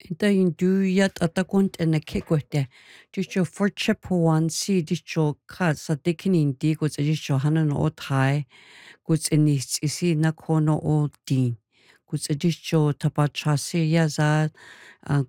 Da yin du yat atakont en a kekwete. Dicho for chip one see dicho cuts a dickening dig was a dicho hanan o tai, goods in this isi na kono o din. Goods a dicho tapachasi yaza,